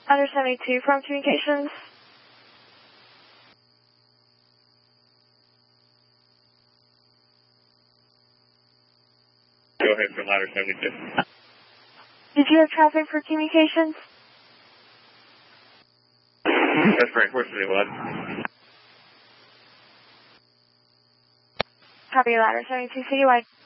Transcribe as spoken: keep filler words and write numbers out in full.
Ladder seventy-two from communications. Go ahead for ladder seventy-two. Did you have traffic for communications? That's right, unfortunately, what? Copy, Ladder seventy-two citywide.